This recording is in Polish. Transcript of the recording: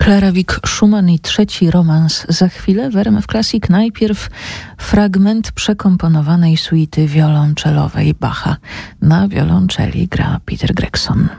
Klara Wijk-Schumann i trzeci romans za chwilę w RMF Classic. Najpierw fragment przekomponowanej suity wiolonczelowej Bacha. Na wiolonczeli gra Peter Gregson.